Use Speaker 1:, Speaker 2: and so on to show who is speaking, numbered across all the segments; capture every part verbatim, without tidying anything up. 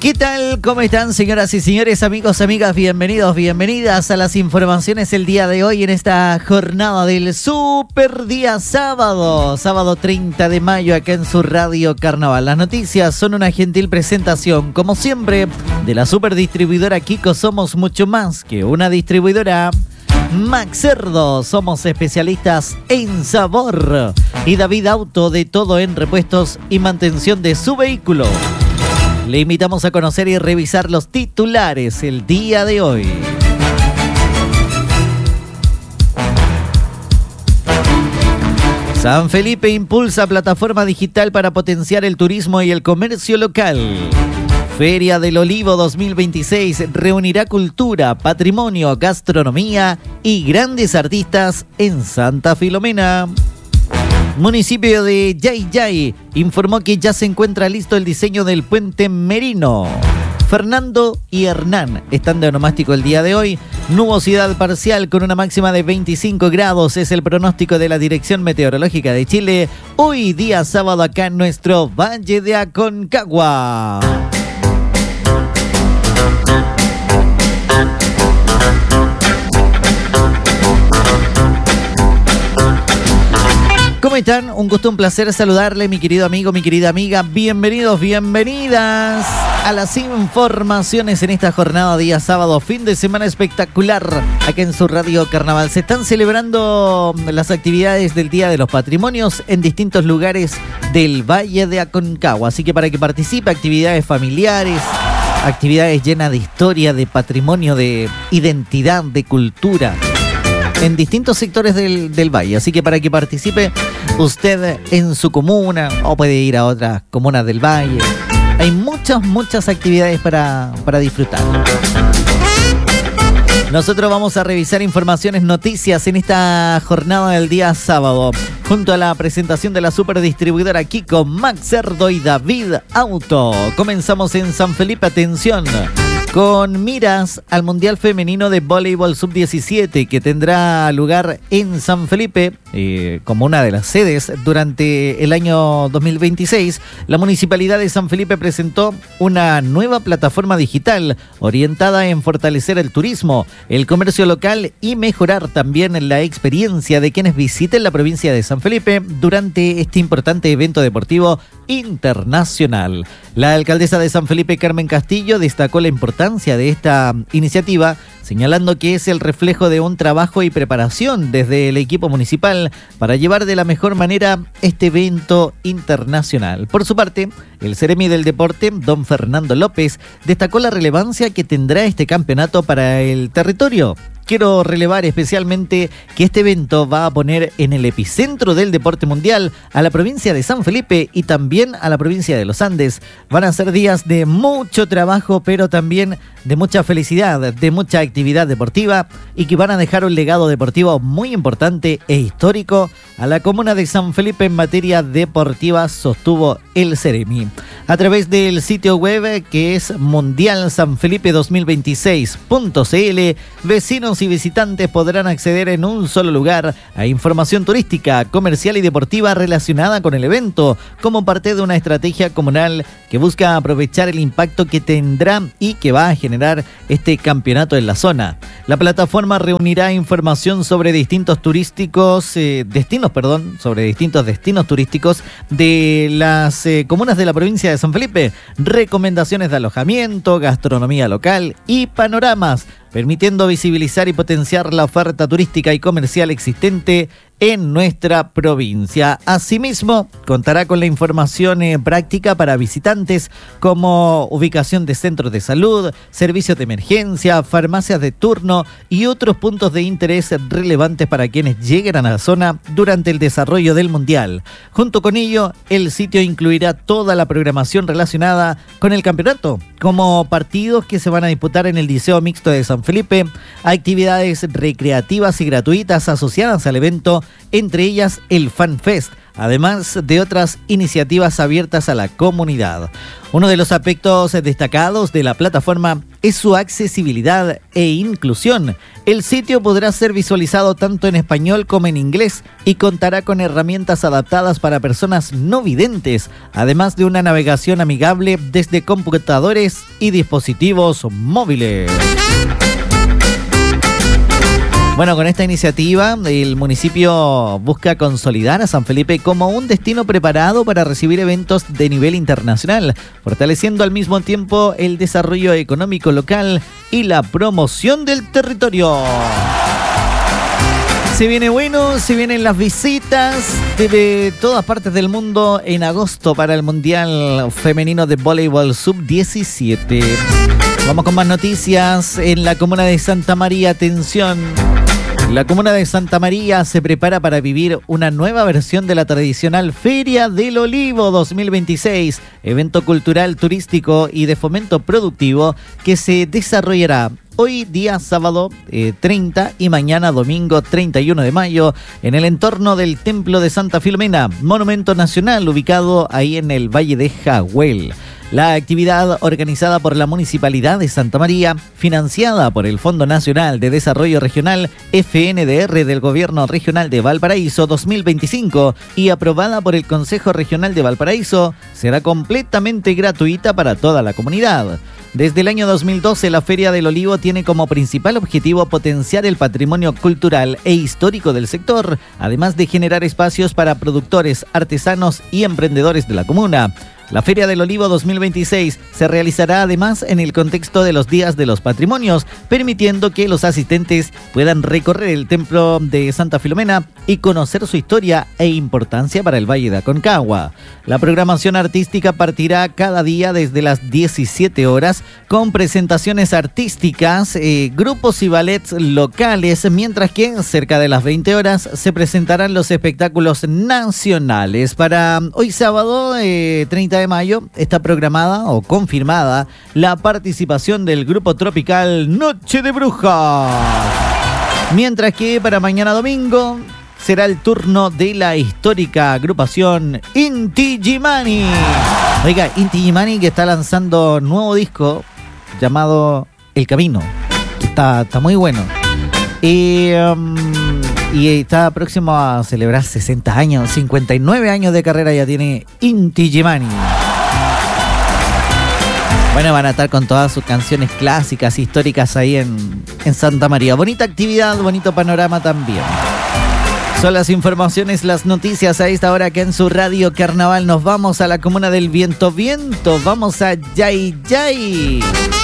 Speaker 1: ¿Qué tal? ¿Cómo están, señoras y señores, amigos, amigas? Bienvenidos, bienvenidas a las informaciones el día de hoy en esta jornada del Super Día Sábado, sábado treinta de mayo, acá en su Radio Carnaval. Las noticias son una gentil presentación, como siempre, de la super distribuidora Kiko. Somos mucho más que una distribuidora. Max Cerdo, somos especialistas en sabor. Y David Auto, de todo en repuestos y mantención de su vehículo. Le invitamos a conocer y revisar los titulares el día de hoy. San Felipe impulsa plataforma digital para potenciar el turismo y el comercio local. Feria del Olivo dos mil veintiséis reunirá cultura, patrimonio, gastronomía y grandes artistas en Santa Filomena. Municipio de Yayay informó que ya se encuentra listo el diseño del puente Merino. Fernando y Hernán están de onomástico el día de hoy. Nubosidad parcial con una máxima de veinticinco grados es el pronóstico de la Dirección Meteorológica de Chile. Hoy día sábado acá en nuestro Valle de Aconcagua. ¿Cómo están? Un gusto, un placer saludarle, mi querido amigo, mi querida amiga. Bienvenidos, bienvenidas a las informaciones en esta jornada día sábado, fin de semana espectacular acá en su Radio Carnaval. Se están celebrando las actividades del Día de los Patrimonios en distintos lugares del Valle de Aconcagua. Así que para que participe, actividades familiares, actividades llenas de historia, de patrimonio, de identidad, de cultura, en distintos sectores del, del valle. Así que para que participe usted en su comuna o puede ir a otras comunas del valle. Hay muchas, muchas actividades para, para disfrutar. Nosotros vamos a revisar informaciones, noticias en esta jornada del día sábado, junto a la presentación de la superdistribuidora Kiko, Max Cerdo y David Auto. Comenzamos en San Felipe, atención, con miras al Mundial Femenino de Voleibol sub diecisiete que tendrá lugar en San Felipe eh, como una de las sedes durante el año dos mil veintiséis. La Municipalidad de San Felipe presentó una nueva plataforma digital orientada en fortalecer el turismo, el comercio local y mejorar también la experiencia de quienes visiten la provincia de San Felipe durante este importante evento deportivo internacional. La alcaldesa de San Felipe, Carmen Castillo, destacó la importancia de esta iniciativa, señalando que es el reflejo de un trabajo y preparación desde el equipo municipal para llevar de la mejor manera este evento internacional. Por su parte, el Seremi del Deporte, don Fernando López, destacó la relevancia que tendrá este campeonato para el territorio. Quiero relevar especialmente que este evento va a poner en el epicentro del deporte mundial a la provincia de San Felipe y también a la provincia de los Andes. Van a ser días de mucho trabajo, pero también de mucha felicidad, de mucha actividad deportiva y que van a dejar un legado deportivo muy importante e histórico a la comuna de San Felipe en materia deportiva, sostuvo el Seremi. A través del sitio web que es mundial san felipe dos mil veintiséis punto c l, vecinos y visitantes podrán acceder en un solo lugar a información turística, comercial y deportiva relacionada con el evento, como parte de una estrategia comunal que busca aprovechar el impacto que tendrá y que va a generar este campeonato en la zona. La plataforma reunirá información sobre distintos turísticos, eh, destinos, perdón, sobre distintos destinos turísticos de las eh, comunas de la provincia de San Felipe, recomendaciones de alojamiento, gastronomía local y panoramas, permitiendo visibilizar y potenciar la oferta turística y comercial existente en nuestra provincia. Asimismo, contará con la información eh, práctica para visitantes como ubicación de centros de salud, servicios de emergencia, farmacias de turno y otros puntos de interés relevantes para quienes lleguen a la zona durante el desarrollo del Mundial. Junto con ello, el sitio incluirá toda la programación relacionada con el campeonato, como partidos que se van a disputar en el Liceo Mixto de San Felipe, actividades recreativas y gratuitas asociadas al evento, entre ellas el Fan Fest, además de otras iniciativas abiertas a la comunidad. Uno de los aspectos destacados de la plataforma es su accesibilidad e inclusión. El sitio podrá ser visualizado tanto en español como en inglés y contará con herramientas adaptadas para personas no videntes, además de una navegación amigable desde computadores y dispositivos móviles. Bueno, con esta iniciativa, el municipio busca consolidar a San Felipe como un destino preparado para recibir eventos de nivel internacional, fortaleciendo al mismo tiempo el desarrollo económico local y la promoción del territorio. Se viene bueno, se vienen las visitas de todas partes del mundo en agosto para el Mundial Femenino de Voleibol sub diecisiete. Vamos con más noticias en la comuna de Santa María. Atención. La comuna de Santa María se prepara para vivir una nueva versión de la tradicional Feria del Olivo dos mil veintiséis, evento cultural, turístico y de fomento productivo que se desarrollará hoy día sábado eh, treinta y mañana domingo treinta y uno de mayo en el entorno del Templo de Santa Filomena, monumento nacional ubicado ahí en el Valle de Jahuel. La actividad, organizada por la Municipalidad de Santa María, financiada por el Fondo Nacional de Desarrollo Regional F N D R del Gobierno Regional de Valparaíso dos mil veinticinco y aprobada por el Consejo Regional de Valparaíso, será completamente gratuita para toda la comunidad. Desde el año dos mil doce, la Feria del Olivo tiene como principal objetivo potenciar el patrimonio cultural e histórico del sector, además de generar espacios para productores, artesanos y emprendedores de la comuna. La Feria del Olivo dos mil veintiséis se realizará además en el contexto de los Días de los Patrimonios, permitiendo que los asistentes puedan recorrer el templo de Santa Filomena y conocer su historia e importancia para el Valle de Aconcagua. La programación artística partirá cada día desde las diecisiete horas con presentaciones artísticas, eh, grupos y ballets locales, mientras que cerca de las veinte horas se presentarán los espectáculos nacionales. Para hoy sábado, eh, treinta de mayo, está programada o confirmada la participación del grupo tropical Noche de Brujas. Mientras que para mañana domingo será el turno de la histórica agrupación Inti Illimani. Oiga, Inti Illimani que está lanzando nuevo disco llamado El Camino. Está, está muy bueno. Y, um, y está próximo a celebrar sesenta años, cincuenta y nueve años de carrera ya tiene Inti Illimani. Bueno, van a estar con todas sus canciones clásicas, históricas ahí en, en Santa María. Bonita actividad, bonito panorama también. Son las informaciones, las noticias a esta hora que en su radio Carnaval. Nos vamos a la comuna del Viento Viento. Vamos a Yay Yay.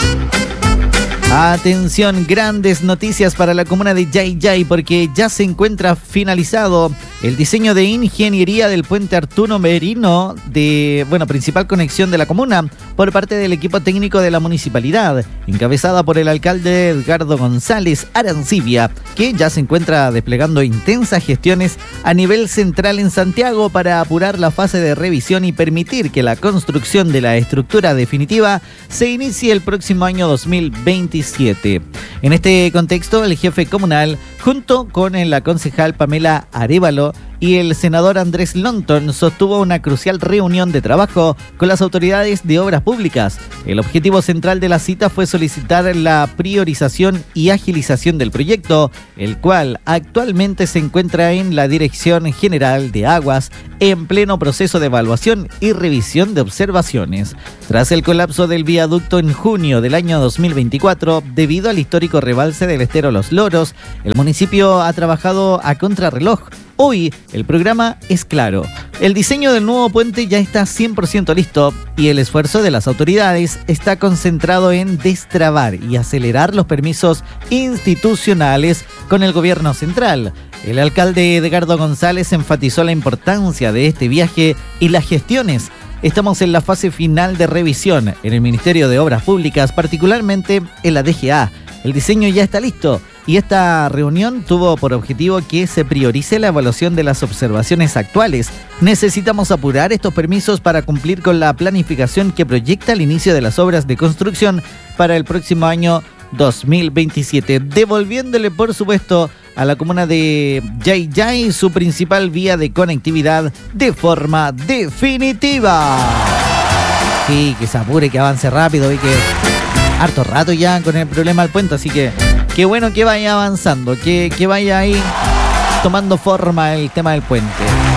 Speaker 1: Atención, grandes noticias para la comuna de Yay Yay porque ya se encuentra finalizado el diseño de ingeniería del puente Arturo Merino de, bueno, principal conexión de la comuna por parte del equipo técnico de la municipalidad, encabezada por el alcalde Edgardo González Arancibia, que ya se encuentra desplegando intensas gestiones a nivel central en Santiago para apurar la fase de revisión y permitir que la construcción de la estructura definitiva se inicie el próximo año dos mil veintisiete. En este contexto, el jefe comunal, junto con la concejal Pamela Arévalo y el senador Andrés Lonton, sostuvo una crucial reunión de trabajo con las autoridades de obras públicas. El objetivo central de la cita fue solicitar la priorización y agilización del proyecto, el cual actualmente se encuentra en la Dirección General de Aguas, en pleno proceso de evaluación y revisión de observaciones. Tras el colapso del viaducto en junio del año dos mil veinticuatro, debido al histórico rebalse del estero Los Loros, el municipio ha trabajado a contrarreloj. Hoy el programa es claro. El diseño del nuevo puente ya está cien por ciento listo y el esfuerzo de las autoridades está concentrado en destrabar y acelerar los permisos institucionales con el gobierno central. El alcalde Edgardo González enfatizó la importancia de este viaje y las gestiones. Estamos en la fase final de revisión en el Ministerio de Obras Públicas, particularmente en la D G A. El diseño ya está listo y esta reunión tuvo por objetivo que se priorice la evaluación de las observaciones actuales. Necesitamos apurar estos permisos para cumplir con la planificación que proyecta el inicio de las obras de construcción para el próximo año dos mil veintisiete, devolviéndole por supuesto a la comuna de Yayay, su principal vía de conectividad de forma definitiva. Sí, que se apure, que avance rápido y que harto rato ya con el problema del puente, así que qué bueno que vaya avanzando, que, que vaya ahí tomando forma el tema del puente.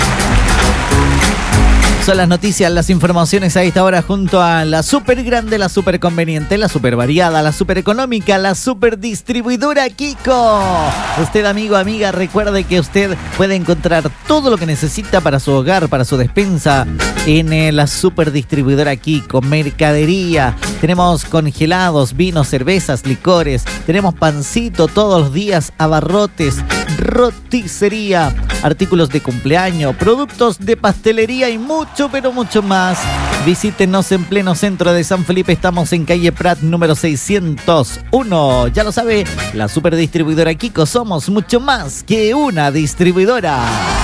Speaker 1: Son las noticias, las informaciones a esta hora junto a la super grande, la super conveniente, la super variada, la super económica, la super distribuidora Kiko. Usted, amigo, amiga, recuerde que usted puede encontrar todo lo que necesita para su hogar, para su despensa en eh, la super distribuidora Kiko. Mercadería, tenemos congelados, vinos, cervezas, licores, tenemos pancito todos los días, abarrotes, roticería, artículos de cumpleaños, productos de pastelería y mucho pero mucho más. Visítenos en pleno centro de San Felipe. Estamos en calle Prat número seiscientos uno. Ya lo sabe, la super distribuidora Kiko. Somos mucho más que una distribuidora.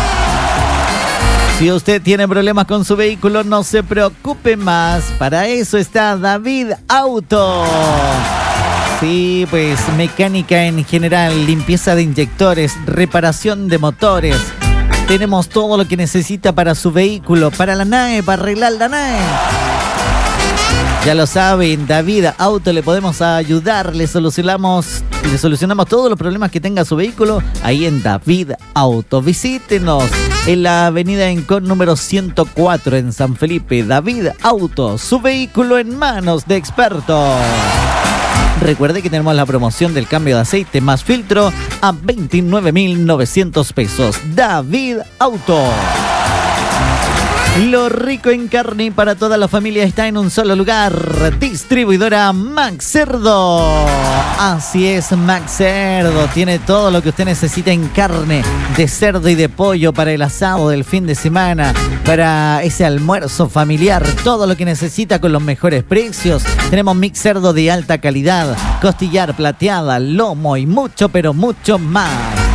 Speaker 1: Si usted tiene problemas con su vehículo, no se preocupe más. Para eso está David Auto. Sí, pues mecánica en general, limpieza de inyectores, reparación de motores. Tenemos todo lo que necesita para su vehículo, para la nave, para arreglar la nave. Ya lo saben, David Auto le podemos ayudar, le solucionamos, le solucionamos todos los problemas que tenga su vehículo ahí en David Auto. Visítenos en la avenida Encon número ciento cuatro en San Felipe. David Auto, su vehículo en manos de expertos. Recuerde que tenemos la promoción del cambio de aceite más filtro a veintinueve mil novecientos pesos. David Auto. Lo rico en carne para toda la familia está en un solo lugar. Distribuidora Max Cerdo. Así es, Max Cerdo tiene todo lo que usted necesita en carne de cerdo y de pollo para el asado del fin de semana, para ese almuerzo familiar. Todo lo que necesita con los mejores precios. Tenemos mix cerdo de alta calidad, costillar plateada, lomo y mucho, pero mucho más.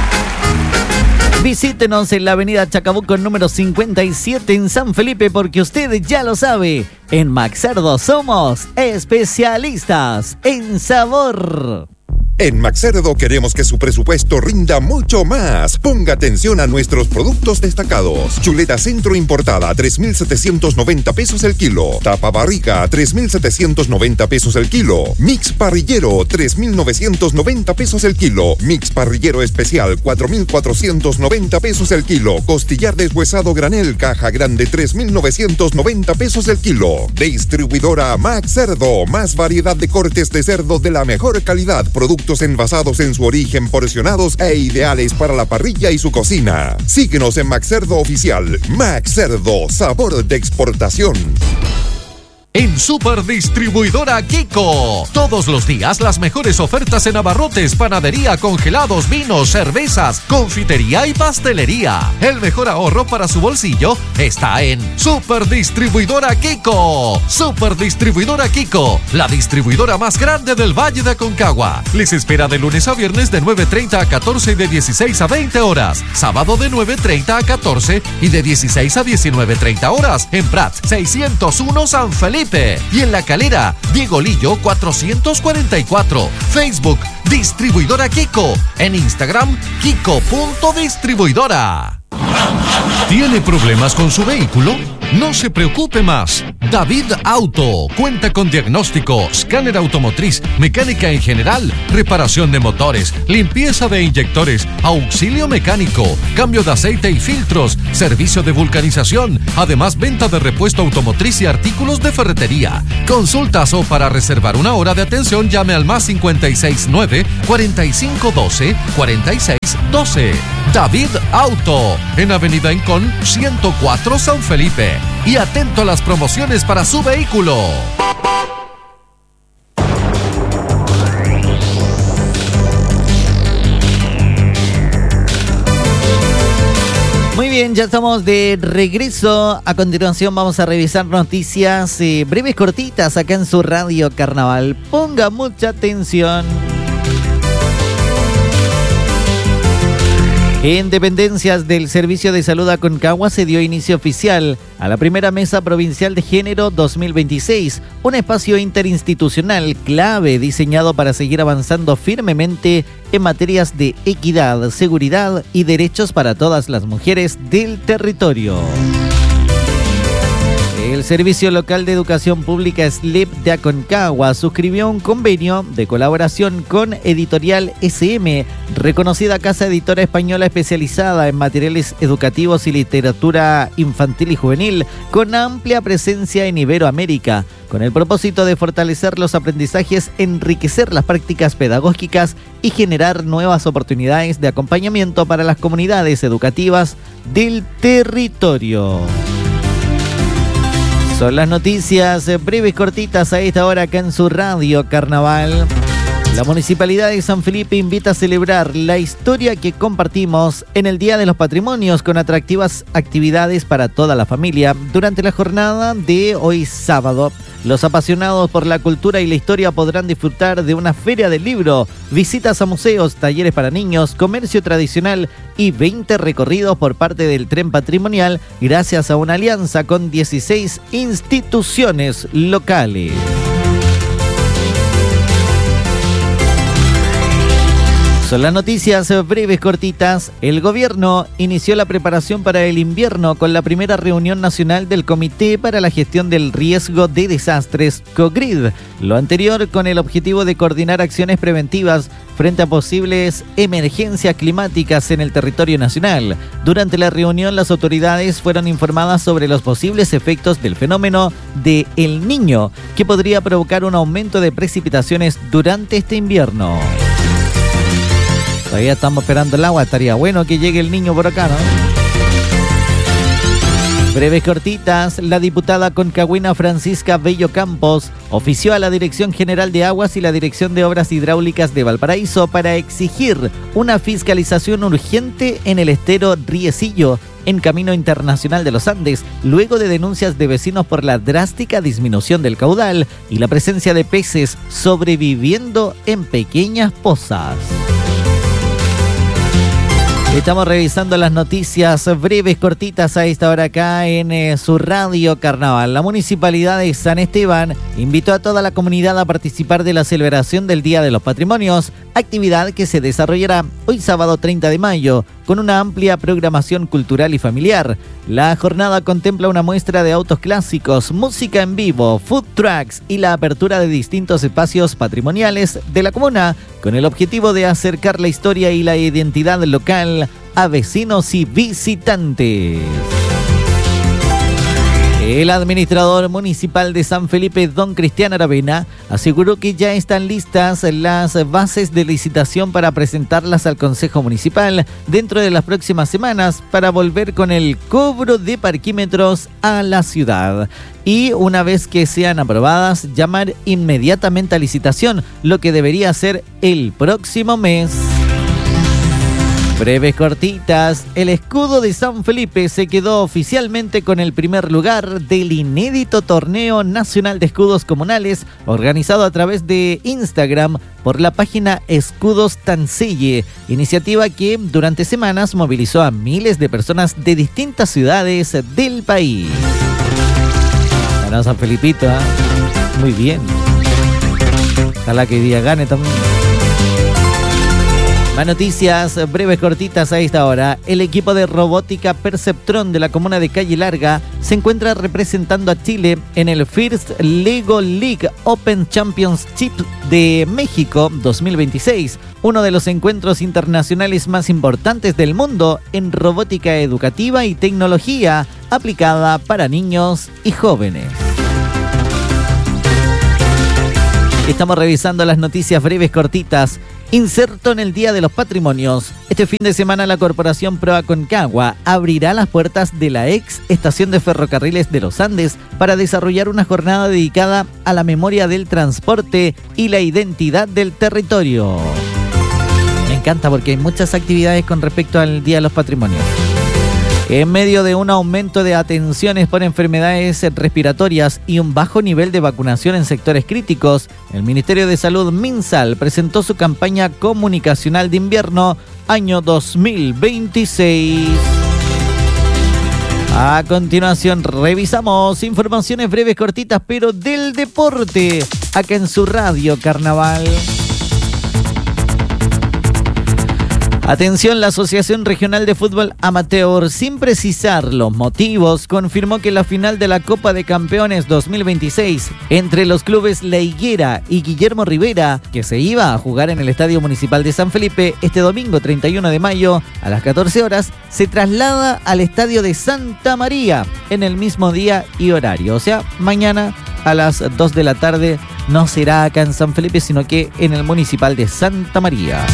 Speaker 1: Visítenos en la avenida Chacabuco número cincuenta y siete en San Felipe, porque usted ya lo sabe, en Max Cerdo somos especialistas en sabor.
Speaker 2: En Max Cerdo queremos que su presupuesto rinda mucho más. Ponga atención a nuestros productos destacados. Chuleta centro importada a tres mil setecientos noventa pesos el kilo. Tapa barriga a tres mil setecientos noventa pesos el kilo. Mix parrillero tres mil novecientos noventa pesos el kilo. Mix parrillero especial cuatro mil cuatrocientos noventa pesos el kilo. Costillar deshuesado granel caja grande tres mil novecientos noventa pesos el kilo. Distribuidora Max Cerdo. Más variedad de cortes de cerdo de la mejor calidad. Productos envasados en su origen, porcionados e ideales para la parrilla y su cocina. Síguenos en Max Cerdo Oficial. Max Cerdo, sabor de exportación.
Speaker 3: En Super Distribuidora Kiko, todos los días las mejores ofertas en abarrotes, panadería, congelados, vinos, cervezas, confitería y pastelería. El mejor ahorro para su bolsillo está en Super Distribuidora Kiko. Super Distribuidora Kiko, la distribuidora más grande del Valle de Aconcagua. Les espera de lunes a viernes de nueve treinta a catorce y de dieciséis a veinte horas. Sábado de nueve treinta a catorce y de dieciséis a diecinueve treinta horas. En Prat seiscientos uno San Felipe. Y en La Calera, Diego Lillo cuatrocientos cuarenta y cuatro. Facebook, Distribuidora Kiko. En Instagram, Kiko.distribuidora. ¿Tiene problemas con su vehículo? No se preocupe más. David Auto cuenta con diagnóstico, escáner automotriz, mecánica en general, reparación de motores, limpieza de inyectores, auxilio mecánico, cambio de aceite y filtros, servicio de vulcanización, además venta de repuesto automotriz y artículos de ferretería. Consultas o para reservar una hora de atención, llame al más cincuenta y seis nueve, cuarenta y cinco doce, cuarenta y seis doce. David Auto, en Avenida Encon ciento cuatro San Felipe. Y atento a las promociones para su vehículo.
Speaker 1: Muy bien, ya estamos de regreso. A continuación vamos a revisar noticias eh, breves, cortitas acá en su Radio Carnaval. Ponga mucha atención. En dependencias del Servicio de Salud Aconcagua se dio inicio oficial a la primera Mesa Provincial de Género dos mil veintiséis, un espacio interinstitucional clave diseñado para seguir avanzando firmemente en materias de equidad, seguridad y derechos para todas las mujeres del territorio. El Servicio Local de Educación Pública S L E P de Aconcagua suscribió un convenio de colaboración con Editorial S M, reconocida casa editora española especializada en materiales educativos y literatura infantil y juvenil, con amplia presencia en Iberoamérica, con el propósito de fortalecer los aprendizajes, enriquecer las prácticas pedagógicas y generar nuevas oportunidades de acompañamiento para las comunidades educativas del territorio. Son las noticias breves, cortitas a esta hora acá en su radio Carnaval. La Municipalidad de San Felipe invita a celebrar la historia que compartimos en el Día de los Patrimonios con atractivas actividades para toda la familia durante la jornada de hoy sábado. Los apasionados por la cultura y la historia podrán disfrutar de una feria del libro, visitas a museos, talleres para niños, comercio tradicional y veinte recorridos por parte del tren patrimonial gracias a una alianza con dieciséis instituciones locales. Son las noticias breves, cortitas. El gobierno inició la preparación para el invierno con la primera reunión nacional del Comité para la Gestión del Riesgo de Desastres, COGRID. Lo anterior con el objetivo de coordinar acciones preventivas frente a posibles emergencias climáticas en el territorio nacional. Durante la reunión, las autoridades fueron informadas sobre los posibles efectos del fenómeno de El Niño, que podría provocar un aumento de precipitaciones durante este invierno. Todavía estamos esperando el agua, estaría bueno que llegue el niño por acá, ¿no? Breves cortitas, la diputada concagüina Francisca Bello Campos ofició a la Dirección General de Aguas y la Dirección de Obras Hidráulicas de Valparaíso para exigir una fiscalización urgente en el estero Riecillo, en Camino Internacional de los Andes, luego de denuncias de vecinos por la drástica disminución del caudal y la presencia de peces sobreviviendo en pequeñas pozas. Estamos revisando las noticias breves, cortitas a esta hora acá en eh, su radio Carnaval. La Municipalidad de San Esteban invitó a toda la comunidad a participar de la celebración del Día de los Patrimonios, actividad que se desarrollará hoy sábado treinta de mayo, con una amplia programación cultural y familiar. La jornada contempla una muestra de autos clásicos, música en vivo, food trucks y la apertura de distintos espacios patrimoniales de la comuna, con el objetivo de acercar la historia y la identidad local a vecinos y visitantes. El administrador municipal de San Felipe, don Cristian Aravena, aseguró que ya están listas las bases de licitación para presentarlas al Consejo Municipal dentro de las próximas semanas para volver con el cobro de parquímetros a la ciudad. Y una vez que sean aprobadas, llamar inmediatamente a licitación, lo que debería ser el próximo mes. Breves cortitas, el escudo de San Felipe se quedó oficialmente con el primer lugar del inédito Torneo Nacional de Escudos Comunales, organizado a través de Instagram por la página Escudos Tancille, iniciativa que durante semanas movilizó a miles de personas de distintas ciudades del país. Ganó San Felipito, ¿eh? Muy bien. Ojalá que hoy día gane también. Más noticias breves, cortitas a esta hora. El equipo de robótica Perceptron de la comuna de Calle Larga se encuentra representando a Chile en el First Lego League Open Championship de México dos mil veintiséis, uno de los encuentros internacionales más importantes del mundo en robótica educativa y tecnología aplicada para niños y jóvenes. Estamos revisando las noticias breves, cortitas. Inserto en el Día de los Patrimonios. Este fin de semana la Corporación Pro Aconcagua abrirá las puertas de la ex estación de ferrocarriles de los Andes para desarrollar una jornada dedicada a la memoria del transporte y la identidad del territorio. Me encanta porque hay muchas actividades con respecto al Día de los Patrimonios. En medio de un aumento de atenciones por enfermedades respiratorias y un bajo nivel de vacunación en sectores críticos, el Ministerio de Salud MinSal presentó su campaña comunicacional de invierno año dos mil veintiséis. A continuación revisamos informaciones breves, cortitas, pero del deporte, acá en su radio Carnaval. Atención, la Asociación Regional de Fútbol Amateur, sin precisar los motivos, confirmó que la final de la Copa de Campeones dos mil veintiséis entre los clubes La Higuera y Guillermo Rivera, que se iba a jugar en el Estadio Municipal de San Felipe este domingo treinta y uno de mayo a las catorce horas, se traslada al Estadio de Santa María en el mismo día y horario. O sea, mañana a las dos de la tarde no será acá en San Felipe, sino que en el Municipal de Santa María.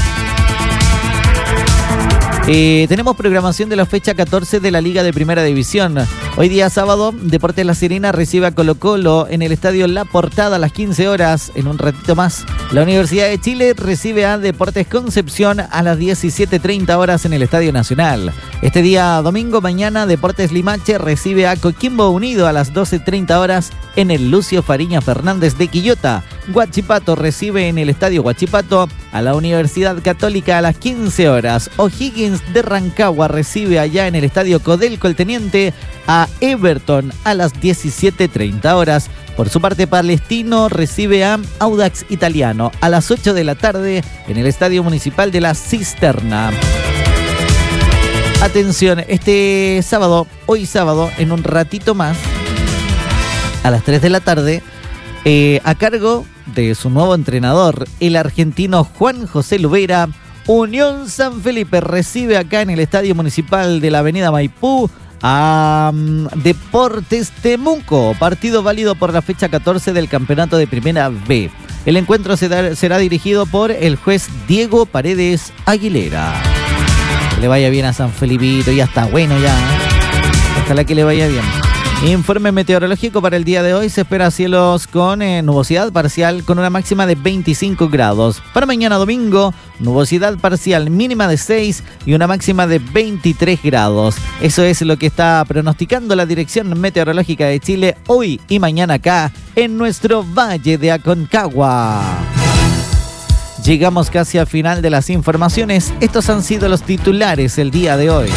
Speaker 1: Eh, tenemos programación de la fecha catorce de la Liga de Primera División. Hoy día sábado, Deportes La Serena recibe a Colo Colo en el Estadio La Portada a las quince horas. En un ratito más, la Universidad de Chile recibe a Deportes Concepción a las diecisiete treinta horas en el Estadio Nacional. Este día domingo, mañana, Deportes Limache recibe a Coquimbo Unido a las doce treinta horas en el Lucio Fariña Fernández de Quillota. Huachipato recibe en el Estadio Huachipato a la Universidad Católica a las quince horas. O'Higgins de Rancagua recibe allá en el Estadio Codelco el Teniente a Everton a las diecisiete treinta horas. Por su parte, Palestino recibe a Audax Italiano a las ocho de la tarde en el Estadio Municipal de La Cisterna. Atención, este sábado, hoy sábado, en un ratito más, a las tres de la tarde, eh, a cargo de su nuevo entrenador, el argentino Juan José Lubera, Unión San Felipe recibe acá en el Estadio Municipal de la Avenida Maipú a um, Deportes Temuco, partido válido por la fecha catorce del campeonato de Primera B. El encuentro será, será dirigido por el juez Diego Paredes Aguilera. Que le vaya bien a San Felipito, ya está bueno ya. Ojalá que le vaya bien. Informe meteorológico para el día de hoy. Se espera cielos con eh, nubosidad parcial con una máxima de veinticinco grados. Para mañana domingo, nubosidad parcial mínima de seis y una máxima de veintitrés grados. Eso es lo que está pronosticando la Dirección Meteorológica de Chile hoy y mañana acá en nuestro Valle de Aconcagua. Llegamos casi al final de las informaciones. Estos han sido los titulares el día de hoy.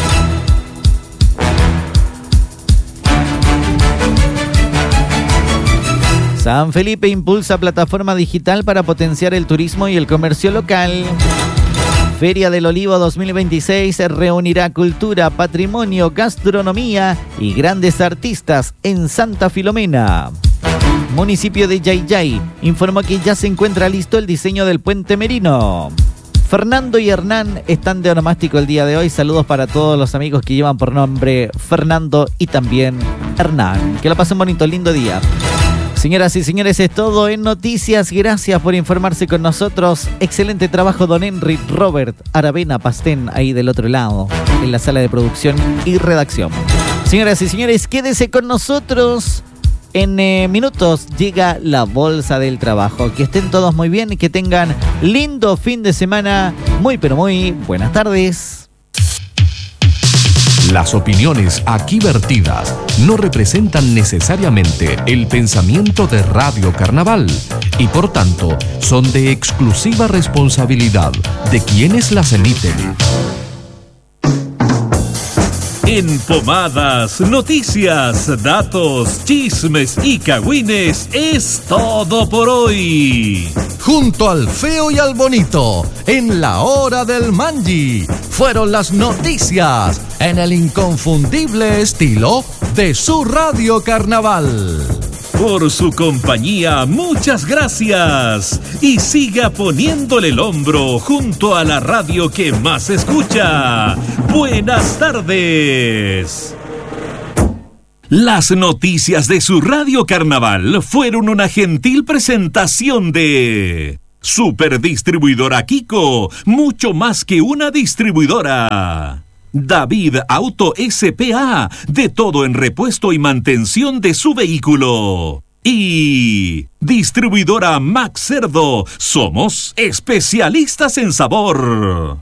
Speaker 1: San Felipe impulsa plataforma digital para potenciar el turismo y el comercio local. Feria del Olivo dos mil veintiséis reunirá cultura, patrimonio, gastronomía y grandes artistas en Santa Filomena. Municipio de Yayay informó que ya se encuentra listo el diseño del Puente Merino. Fernando y Hernán están de onomástico el día de hoy. Saludos para todos los amigos que llevan por nombre Fernando y también Hernán. Que lo pasen bonito, lindo día. Señoras y señores, es todo en noticias. Gracias por informarse con nosotros. Excelente trabajo, don Henry Robert Aravena Pastén, ahí del otro lado, en la sala de producción y redacción. Señoras y señores, quédese con nosotros. En eh, minutos llega la Bolsa del Trabajo. Que estén todos muy bien y que tengan lindo fin de semana. Muy, pero muy buenas tardes.
Speaker 3: Las opiniones aquí vertidas no representan necesariamente el pensamiento de Radio Carnaval y por tanto son de exclusiva responsabilidad de quienes las emiten.
Speaker 4: En Pomadas, noticias, datos, chismes y cagüines es todo por hoy.
Speaker 3: Junto al feo y al bonito, en la hora del Mangi, fueron las noticias en el inconfundible estilo de su Radio Carnaval.
Speaker 4: Por su compañía, muchas gracias. Y siga poniéndole el hombro junto a la radio que más escucha. Buenas tardes. Las noticias de su Radio Carnaval fueron una gentil presentación de Superdistribuidora Kiko, mucho más que una distribuidora. David Auto S P A, de todo en repuesto y mantención de su vehículo. Y Distribuidora Max Cerdo, somos especialistas en sabor.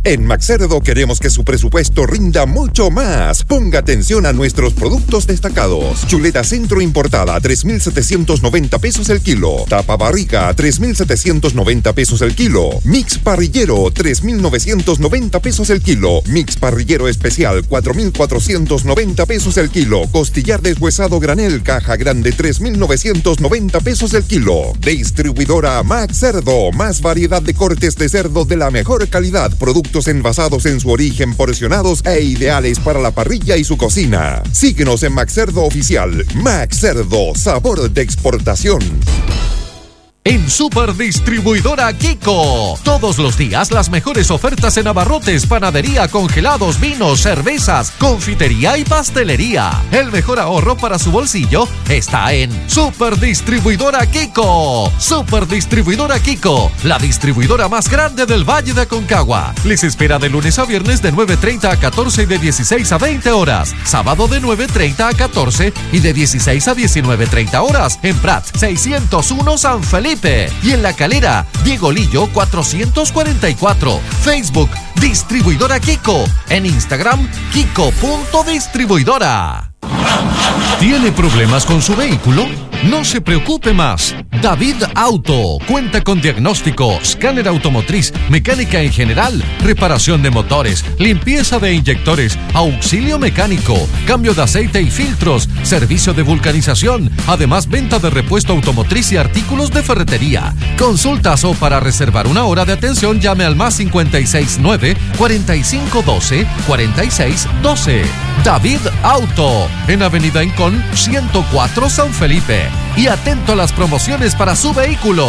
Speaker 2: En Maxcerdo queremos que su presupuesto rinda mucho más. Ponga atención a nuestros productos destacados. Chuleta centro importada a tres mil setecientos noventa pesos el kilo. Tapa barriga a tres mil setecientos noventa pesos el kilo. Mix parrillero tres mil novecientos noventa pesos el kilo. Mix parrillero especial cuatro mil cuatrocientos noventa pesos el kilo. Costillar deshuesado granel caja grande tres mil novecientos noventa pesos el kilo. Distribuidora Maxcerdo. Más variedad de cortes de cerdo de la mejor calidad. Productos envasados en su origen, porcionados e ideales para la parrilla y su cocina. Síguenos en Maxcerdo Oficial. Maxcerdo, sabor de exportación.
Speaker 3: En Superdistribuidora Kiko. Todos los días las mejores ofertas en abarrotes, panadería, congelados, vinos, cervezas, confitería y pastelería. El mejor ahorro para su bolsillo está en Superdistribuidora Kiko. Superdistribuidora Kiko, la distribuidora más grande del Valle de Aconcagua. Les espera de lunes a viernes de nueve treinta a catorce y de dieciséis a veinte horas. Sábado de nueve treinta a catorce y de dieciséis a diecinueve treinta horas. En Prat seiscientos uno San Felipe. Y en La Calera, Diego Lillo cuatrocientos cuarenta y cuatro. Facebook, Distribuidora Kiko. En Instagram, Kiko.distribuidora. ¿Tiene problemas con su vehículo? No se preocupe más. David Auto cuenta con diagnóstico, escáner automotriz, mecánica en general, reparación de motores, limpieza de inyectores, auxilio mecánico, cambio de aceite y filtros, servicio de vulcanización, además venta de repuesto automotriz y artículos de ferretería. Consultas o para reservar una hora de atención llame al más cincuenta y seis nueve, cuarenta y cinco doce, cuarenta y seis doce. David Auto, en Avenida Incón ciento cuatro San Felipe. Y atento a las promociones para su vehículo.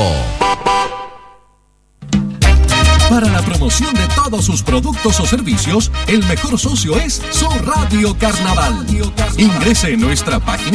Speaker 4: Para la promoción de todos sus productos o servicios, el mejor socio es su Radio Carnaval. Ingrese en nuestra página